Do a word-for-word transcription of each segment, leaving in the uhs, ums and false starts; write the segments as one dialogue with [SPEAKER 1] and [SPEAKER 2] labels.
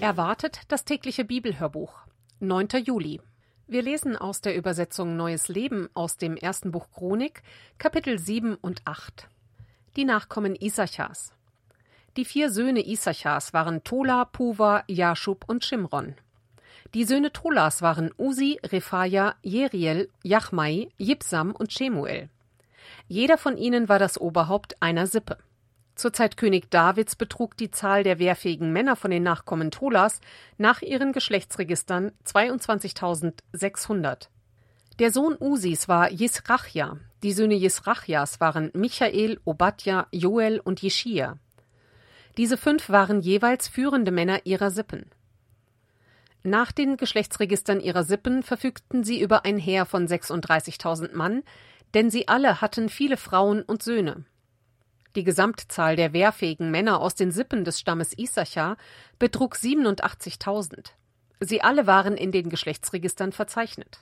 [SPEAKER 1] Erwartet das tägliche Bibelhörbuch. neunter Juli. Wir lesen aus der Übersetzung Neues Leben aus dem ersten Buch Chronik, Kapitel sieben und acht. Die Nachkommen Issachars. Die vier Söhne Issachars waren Tola, Puva, Jaschub und Schimron. Die Söhne Tolas waren Usi, Rephaja, Jeriel, Jachmai, Jibsam und Schemuel. Jeder von ihnen war das Oberhaupt einer Sippe. Zur Zeit König Davids betrug die Zahl der wehrfähigen Männer von den Nachkommen Tolas nach ihren Geschlechtsregistern zweiundzwanzigtausendsechshundert. Der Sohn Usis war Jisrachja. Die Söhne Jisrachjas waren Michael, Obadja, Joel und Jeschia. Diese fünf waren jeweils führende Männer ihrer Sippen. Nach den Geschlechtsregistern ihrer Sippen verfügten sie über ein Heer von sechsunddreißigtausend Mann, denn sie alle hatten viele Frauen und Söhne. Die Gesamtzahl der wehrfähigen Männer aus den Sippen des Stammes Issachar betrug siebenundachtzigtausend. Sie alle waren in den Geschlechtsregistern verzeichnet.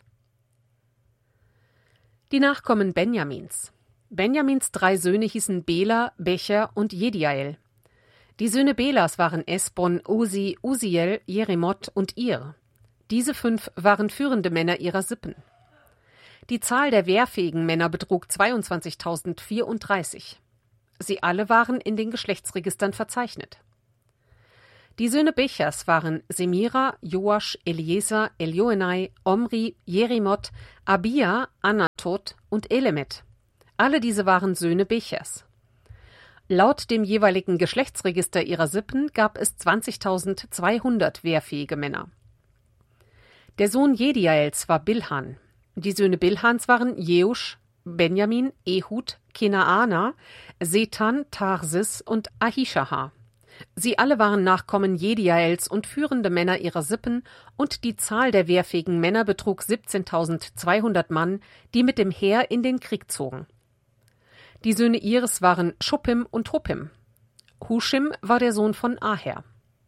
[SPEAKER 1] Die Nachkommen Benjamins. Benjamins drei Söhne hießen Bela, Becher und Jediael. Die Söhne Belas waren Esbon, Usi, Usiel, Jerimoth und Ir. Diese fünf waren führende Männer ihrer Sippen. Die Zahl der wehrfähigen Männer betrug zweiundzwanzigtausendvierunddreißig. Sie alle waren in den Geschlechtsregistern verzeichnet. Die Söhne Bechers waren Semira, Joasch, Eliezer, Elioenai, Omri, Jerimoth, Abia, Anatot und Elemet. Alle diese waren Söhne Bechers. Laut dem jeweiligen Geschlechtsregister ihrer Sippen gab es zwanzigtausendzweihundert wehrfähige Männer. Der Sohn Jediaels war Bilhan. Die Söhne Bilhans waren Jeusch, Benjamin, Ehud, Kenaana, Setan, Tarsis und Ahishahar. Sie alle waren Nachkommen Jediaels und führende Männer ihrer Sippen, und die Zahl der wehrfähigen Männer betrug siebzehntausendzweihundert Mann, die mit dem Heer in den Krieg zogen. Die Söhne Iris waren Schuppim und Huppim. Huschim war der Sohn von Aher.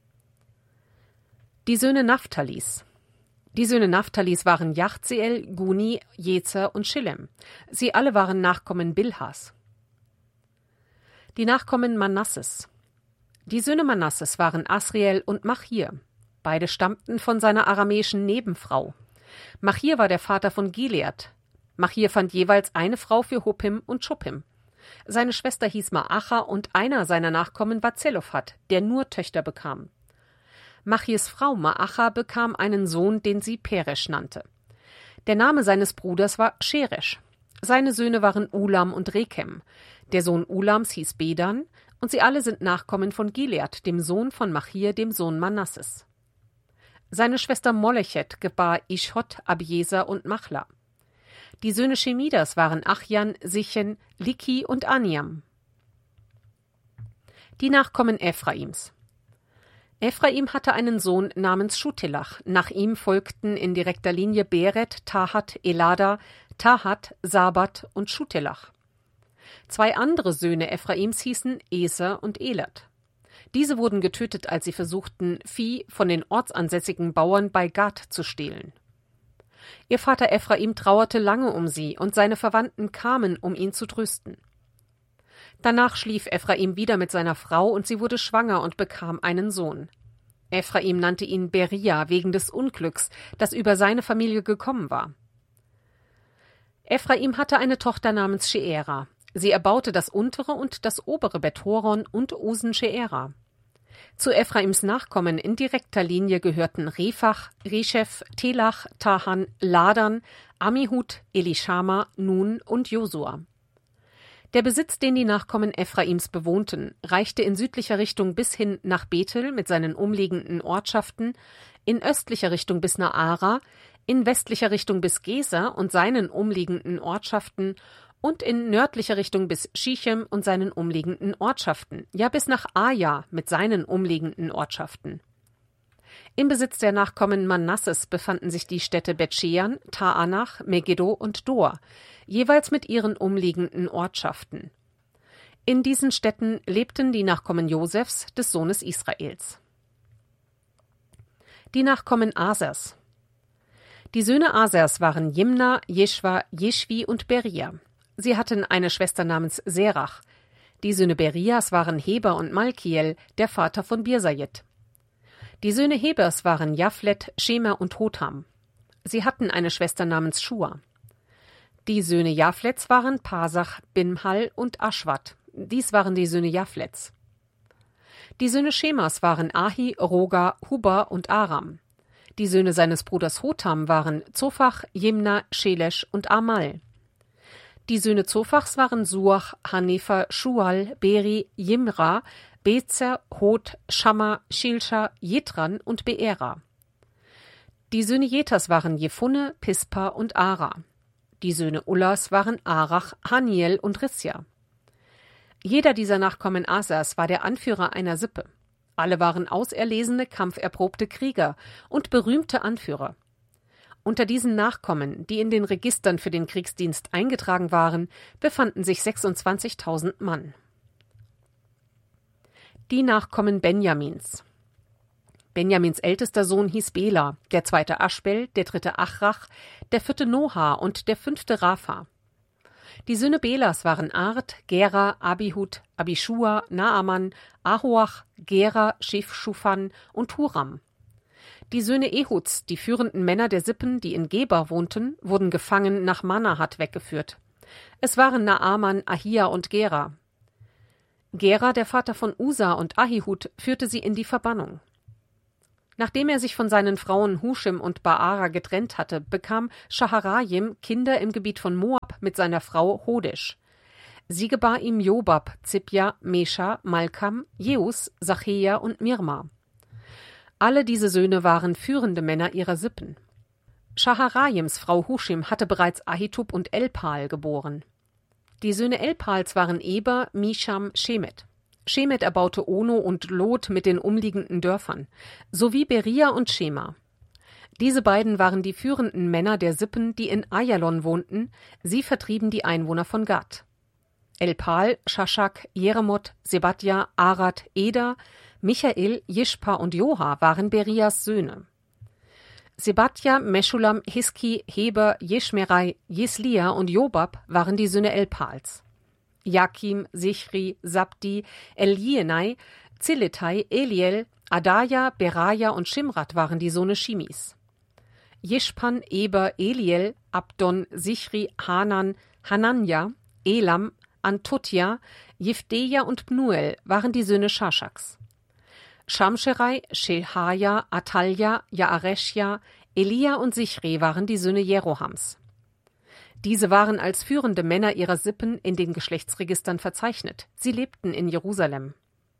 [SPEAKER 1] Die Söhne Naphtalis. Die Söhne Naphtalis waren Jachzeel, Guni, Jezer und Schillem. Sie alle waren Nachkommen Bilhas. Die Nachkommen Manasses. Die Söhne Manasses waren Asriel und Machir. Beide stammten von seiner aramäischen Nebenfrau. Machir war der Vater von Gilead. Machir fand jeweils eine Frau für Huppim und Schuppim. Seine Schwester hieß Maacha und einer seiner Nachkommen war Zelophat, der nur Töchter bekam. Machirs Frau Maacha bekam einen Sohn, den sie Peresch nannte. Der Name seines Bruders war Scheresch. Seine Söhne waren Ulam und Rekem. Der Sohn Ulams hieß Bedan, und sie alle sind Nachkommen von Gilead, dem Sohn von Machir, dem Sohn Manasses. Seine Schwester Molechet gebar Ischhot, Abieser und Machla. Die Söhne Shemidas waren Achjan, Sichen, Liki und Aniam. Die Nachkommen Ephraims. Ephraim hatte einen Sohn namens Schutelach. Nach ihm folgten in direkter Linie Beret, Tahat, Elada, Tahat, Sabat und Schutelach. Zwei andere Söhne Ephraims hießen Eser und Elad. Diese wurden getötet, als sie versuchten, Vieh von den ortsansässigen Bauern bei Gad zu stehlen. Ihr Vater Ephraim trauerte lange um sie, und seine Verwandten kamen, um ihn zu trösten. Danach schlief Ephraim wieder mit seiner Frau, und sie wurde schwanger und bekam einen Sohn. Ephraim nannte ihn Beria wegen des Unglücks, das über seine Familie gekommen war. Ephraim hatte eine Tochter namens Sheera. Sie erbaute das untere und das obere Bet-Horon und Usen-Sheera. Zu Ephraims Nachkommen in direkter Linie gehörten Rephach, Reshef, Telach, Tahan, Ladan, Amihud, Elishama, Nun und Josua. Der Besitz, den die Nachkommen Ephraims bewohnten, reichte in südlicher Richtung bis hin nach Bethel mit seinen umliegenden Ortschaften, in östlicher Richtung bis Naara, in westlicher Richtung bis Geser und seinen umliegenden Ortschaften und in nördlicher Richtung bis Shichem und seinen umliegenden Ortschaften, ja bis nach Aja mit seinen umliegenden Ortschaften. Im Besitz der Nachkommen Manasses befanden sich die Städte Bet-Shean, Taanach, Megiddo und Dor, jeweils mit ihren umliegenden Ortschaften. In diesen Städten lebten die Nachkommen Josefs, des Sohnes Israels. Die Nachkommen Asers. Die Söhne Asers waren Jimna, Jeschwa, Jeschwi und Beria. Sie hatten eine Schwester namens Serach. Die Söhne Berias waren Heber und Malkiel, der Vater von Birsajit. Die Söhne Hebers waren Japhlet, Schemer und Hotham. Sie hatten eine Schwester namens Schua. Die Söhne Japhlets waren Pasach, Bimhal und Aschwat. Dies waren die Söhne Japhlets. Die Söhne Schemers waren Ahi, Roga, Huba und Aram. Die Söhne seines Bruders Hotham waren Zophach, Jimna, Schelesch und Amal. Die Söhne Zophachs waren Suach, Hanefer, Schual, Beri, Jimra, Bezer, Hod, Schamma, Schilscha, Jitran und Beera. Die Söhne Jeters waren Jefunne, Pispa und Ara. Die Söhne Ullas waren Arach, Haniel und Rissja. Jeder dieser Nachkommen Asas war der Anführer einer Sippe. Alle waren auserlesene, kampferprobte Krieger und berühmte Anführer. Unter diesen Nachkommen, die in den Registern für den Kriegsdienst eingetragen waren, befanden sich sechsundzwanzigtausend Mann. Die Nachkommen Benjamins. Benjamins ältester Sohn hieß Bela, der zweite Aschbel, der dritte Achrach, der vierte Noha und der fünfte Rapha. Die Söhne Belas waren Ard, Gera, Abihud, Abishua, Naaman, Ahoach, Gera, Shif-Shufan und Huram. Die Söhne Ehuds, die führenden Männer der Sippen, die in Geba wohnten, wurden gefangen nach Manahat weggeführt. Es waren Naaman, Ahia und Gera. Gera, der Vater von Usa und Ahihud, führte sie in die Verbannung. Nachdem er sich von seinen Frauen Huschim und Baara getrennt hatte, bekam Shaharajim Kinder im Gebiet von Moab mit seiner Frau Hodesh. Sie gebar ihm Jobab, Zipja, Mesha, Malkam, Jeus, Sachea und Mirma. Alle diese Söhne waren führende Männer ihrer Sippen. Shaharajims Frau Huschim hatte bereits Ahitub und Elpal geboren. Die Söhne Elpals waren Eber, Misham, Shemet. Shemet erbaute Ono und Lot mit den umliegenden Dörfern, sowie Beria und Schema. Diese beiden waren die führenden Männer der Sippen, die in Ayalon wohnten. Sie vertrieben die Einwohner von Gad. Elpal, Shashak, Jeremot, Sebadja, Arad, Eder, Michael, Jischpa und Joha waren Berias Söhne. Sebadja, Meschulam, Hiski, Heber, Jeschmerai, Jeslia und Jobab waren die Söhne Elpals. Jakim, Sichri, Sabdi, Elienai, Zilletai, Eliel, Adaja, Beraja und Shimrat waren die Söhne Shimis. Jischpan, Eber, Eliel, Abdon, Sichri, Hanan, Hananja, Elam, Antotja, Jifdeja und Pnuel waren die Söhne Shashaks. Shamscherai, Shehaja, Atalja, Jaareschja, Elia und Sichri waren die Söhne Jerohams. Diese waren als führende Männer ihrer Sippen in den Geschlechtsregistern verzeichnet. Sie lebten in Jerusalem.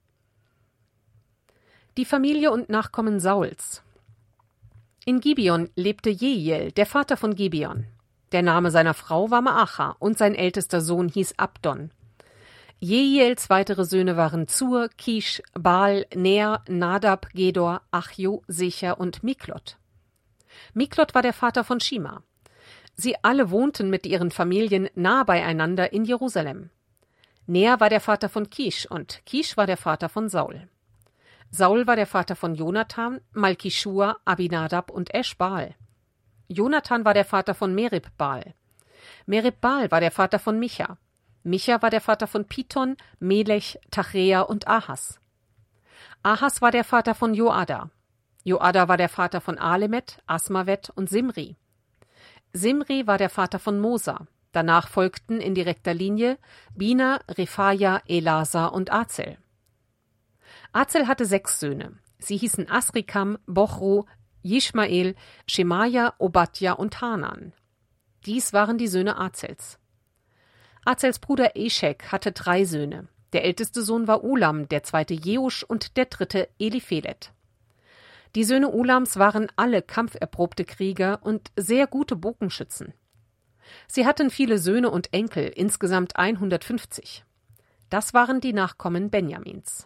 [SPEAKER 1] Die Familie und Nachkommen Sauls. In Gibeon lebte Jehiel, der Vater von Gibeon. Der Name seiner Frau war Maacha und sein ältester Sohn hieß Abdon. Jehiels weitere Söhne waren Zur, Kisch, Baal, Ner, Nadab, Gedor, Achjo, Secher und Miklot. Miklot war der Vater von Shima. Sie alle wohnten mit ihren Familien nah beieinander in Jerusalem. Ner war der Vater von Kisch und Kisch war der Vater von Saul. Saul war der Vater von Jonathan, Malkishua, Abinadab und Eschbaal. Jonathan war der Vater von Merib-Baal. Merib-Baal war der Vater von Micha. Micha war der Vater von Piton, Melech, Tachrea und Ahas. Ahas war der Vater von Joada. Joada war der Vater von Alemet, Asmavet und Simri. Simri war der Vater von Mosa. Danach folgten in direkter Linie Bina, Rephaja, Elasa und Azel. Azel hatte sechs Söhne. Sie hießen Asrikam, Bochru, Jishmael, Schemaja, Obadja und Hanan. Dies waren die Söhne Azels. Azels Bruder Eschek hatte drei Söhne. Der älteste Sohn war Ulam, der zweite Jeusch und der dritte Eliphelet. Die Söhne Ulams waren alle kampferprobte Krieger und sehr gute Bogenschützen. Sie hatten viele Söhne und Enkel, insgesamt hundertfünfzig. Das waren die Nachkommen Benjamins.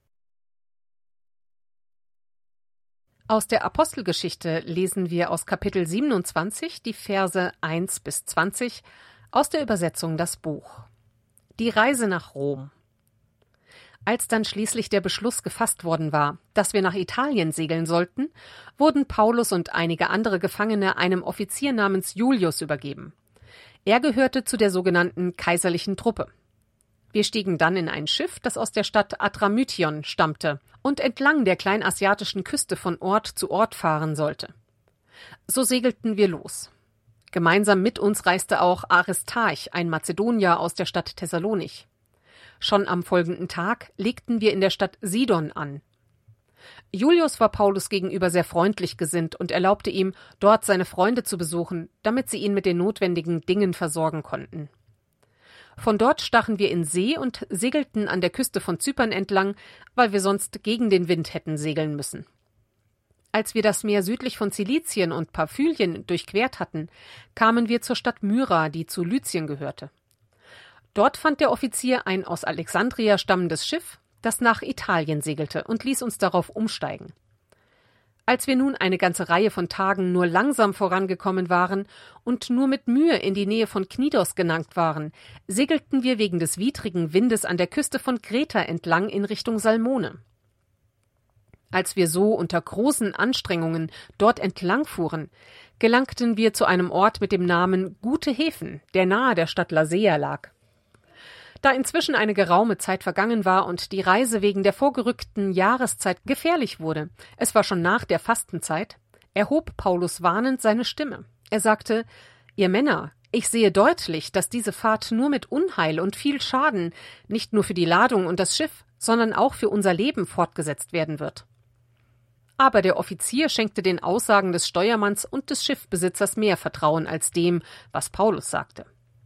[SPEAKER 1] Aus der Apostelgeschichte lesen wir aus Kapitel siebenundzwanzig die Verse eins bis zwanzig, aus der Übersetzung Das Buch. Die Reise nach Rom. Als dann schließlich der Beschluss gefasst worden war, dass wir nach Italien segeln sollten, wurden Paulus und einige andere Gefangene einem Offizier namens Julius übergeben. Er gehörte zu der sogenannten kaiserlichen Truppe. Wir stiegen dann in ein Schiff, das aus der Stadt Adramyttion stammte und entlang der kleinasiatischen Küste von Ort zu Ort fahren sollte. So segelten wir los. Gemeinsam mit uns reiste auch Aristarch, ein Mazedonier aus der Stadt Thessalonich. Schon am folgenden Tag legten wir in der Stadt Sidon an. Julius war Paulus gegenüber sehr freundlich gesinnt und erlaubte ihm, dort seine Freunde zu besuchen, damit sie ihn mit den notwendigen Dingen versorgen konnten. Von dort stachen wir in See und segelten an der Küste von Zypern entlang, weil wir sonst gegen den Wind hätten segeln müssen. Als wir das Meer südlich von Zilizien und Paphlien durchquert hatten, kamen wir zur Stadt Myra, die zu Lyzien gehörte. Dort fand der Offizier ein aus Alexandria stammendes Schiff, das nach Italien segelte, und ließ uns darauf umsteigen. Als wir nun eine ganze Reihe von Tagen nur langsam vorangekommen waren und nur mit Mühe in die Nähe von Knidos gelangt waren, segelten wir wegen des widrigen Windes an der Küste von Kreta entlang in Richtung Salmone. Als wir so unter großen Anstrengungen dort entlang fuhren, gelangten wir zu einem Ort mit dem Namen Gute Häfen, der nahe der Stadt Lasea lag. Da inzwischen eine geraume Zeit vergangen war und die Reise wegen der vorgerückten Jahreszeit gefährlich wurde, es war schon nach der Fastenzeit, erhob Paulus warnend seine Stimme. Er sagte: »Ihr Männer, ich sehe deutlich, dass diese Fahrt nur mit Unheil und viel Schaden, nicht nur für die Ladung und das Schiff, sondern auch für unser Leben fortgesetzt werden wird.« Aber der Offizier schenkte den Aussagen des Steuermanns und des Schiffbesitzers mehr Vertrauen als dem, was Paulus sagte.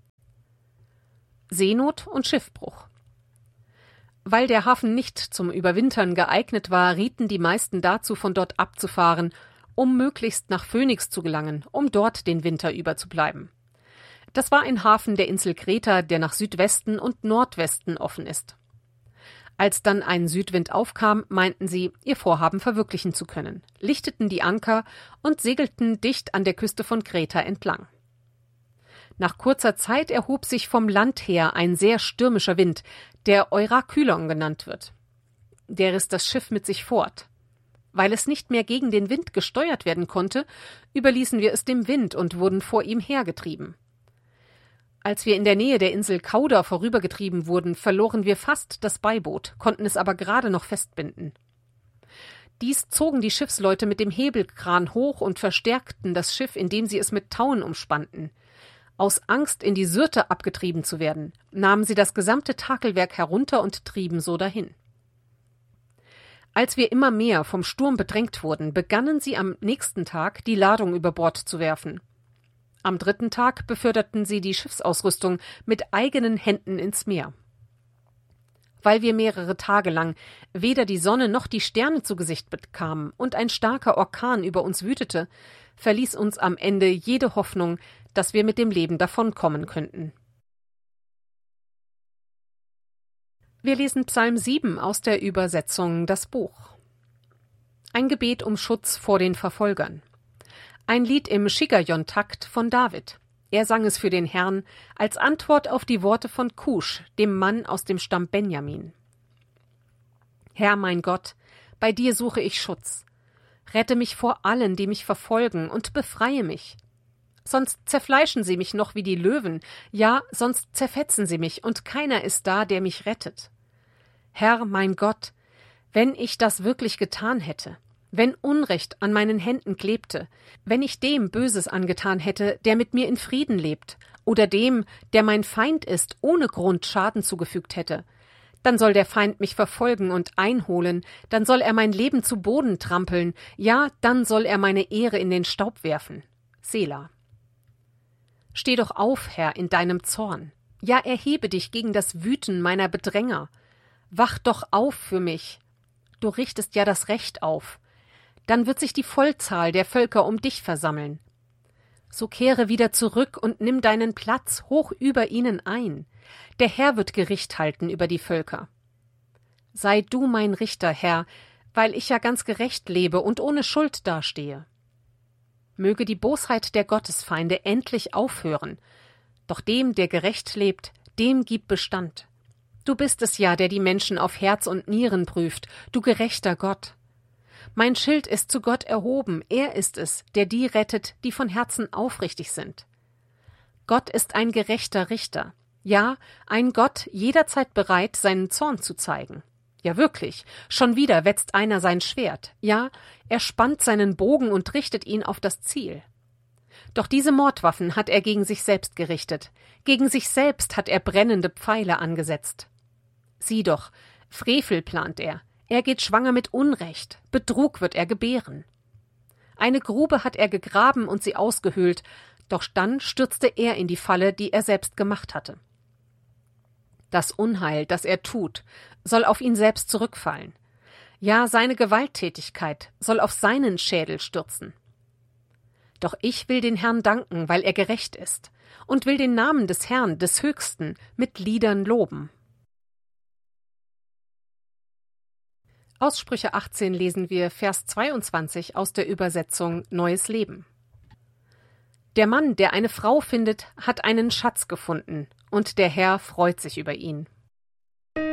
[SPEAKER 1] Seenot und Schiffbruch. Weil der Hafen nicht zum Überwintern geeignet war, rieten die meisten dazu, von dort abzufahren, um möglichst nach Phönix zu gelangen, um dort den Winter über zu bleiben. Das war ein Hafen der Insel Kreta, der nach Südwesten und Nordwesten offen ist. Als dann ein Südwind aufkam, meinten sie, ihr Vorhaben verwirklichen zu können, lichteten die Anker und segelten dicht an der Küste von Kreta entlang. Nach kurzer Zeit erhob sich vom Land her ein sehr stürmischer Wind, der Eurakylon genannt wird. Der riss das Schiff mit sich fort. Weil es nicht mehr gegen den Wind gesteuert werden konnte, überließen wir es dem Wind und wurden vor ihm hergetrieben. Als wir in der Nähe der Insel Kauda vorübergetrieben wurden, verloren wir fast das Beiboot, konnten es aber gerade noch festbinden. Dies zogen die Schiffsleute mit dem Hebelkran hoch und verstärkten das Schiff, indem sie es mit Tauen umspannten. Aus Angst, in die Syrte abgetrieben zu werden, nahmen sie das gesamte Takelwerk herunter und trieben so dahin. Als wir immer mehr vom Sturm bedrängt wurden, begannen sie am nächsten Tag, die Ladung über Bord zu werfen. Am dritten Tag beförderten sie die Schiffsausrüstung mit eigenen Händen ins Meer. Weil wir mehrere Tage lang weder die Sonne noch die Sterne zu Gesicht bekamen und ein starker Orkan über uns wütete, verließ uns am Ende jede Hoffnung, dass wir mit dem Leben davonkommen könnten. Wir lesen Psalm sieben aus der Übersetzung Das Buch. Ein Gebet um Schutz vor den Verfolgern. Ein Lied im Shiggaion-Takt von David. Er sang es für den Herrn als Antwort auf die Worte von Kusch, dem Mann aus dem Stamm Benjamin. Herr mein Gott, bei dir suche ich Schutz. Rette mich vor allen, die mich verfolgen, und befreie mich. Sonst zerfleischen sie mich noch wie die Löwen, ja, sonst zerfetzen sie mich, und keiner ist da, der mich rettet. Herr, mein Gott, wenn ich das wirklich getan hätte, wenn Unrecht an meinen Händen klebte, wenn ich dem Böses angetan hätte, der mit mir in Frieden lebt, oder dem, der mein Feind ist, ohne Grund Schaden zugefügt hätte, dann soll der Feind mich verfolgen und einholen, dann soll er mein Leben zu Boden trampeln, ja, dann soll er meine Ehre in den Staub werfen. Selah. Steh doch auf, Herr, in deinem Zorn. Ja, erhebe dich gegen das Wüten meiner Bedränger. Wach doch auf für mich. Du richtest ja das Recht auf. Dann wird sich die Vollzahl der Völker um dich versammeln. So kehre wieder zurück und nimm deinen Platz hoch über ihnen ein. Der Herr wird Gericht halten über die Völker. Sei du mein Richter, Herr, weil ich ja ganz gerecht lebe und ohne Schuld dastehe. Möge die Bosheit der Gottesfeinde endlich aufhören. Doch dem, der gerecht lebt, dem gib Bestand. Du bist es ja, der die Menschen auf Herz und Nieren prüft, du gerechter Gott. Mein Schild ist zu Gott erhoben, er ist es, der die rettet, die von Herzen aufrichtig sind. Gott ist ein gerechter Richter, Ja, ein Gott jederzeit bereit, seinen Zorn zu zeigen. Ja wirklich, schon wieder wetzt einer sein Schwert. Ja, er spannt seinen Bogen und richtet ihn auf das Ziel. Doch diese Mordwaffen hat er gegen sich selbst gerichtet. Gegen sich selbst hat er brennende Pfeile angesetzt. Sieh doch, Frevel plant er. Er geht schwanger mit Unrecht. Betrug wird er gebären. Eine Grube hat er gegraben und sie ausgehöhlt, doch dann stürzte er in die Falle, die er selbst gemacht hatte. Das Unheil, das er tut, soll auf ihn selbst zurückfallen. Ja, seine Gewalttätigkeit soll auf seinen Schädel stürzen. Doch ich will den Herrn danken, weil er gerecht ist, und will den Namen des Herrn, des Höchsten, mit Liedern loben. Aus Sprüche achtzehn lesen wir Vers zweiundzwanzig aus der Übersetzung Neues Leben. Der Mann, der eine Frau findet, hat einen Schatz gefunden, und der Herr freut sich über ihn.